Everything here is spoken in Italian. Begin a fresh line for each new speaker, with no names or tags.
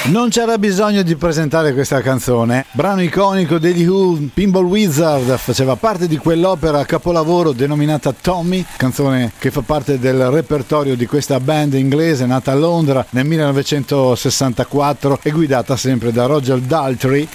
Non c'era bisogno di presentare questa canzone, brano iconico degli Who, Pinball Wizard, faceva parte di quell'opera capolavoro denominata Tommy, canzone che fa parte del repertorio di questa band inglese nata a Londra nel 1964 e guidata sempre da Roger Daltrey,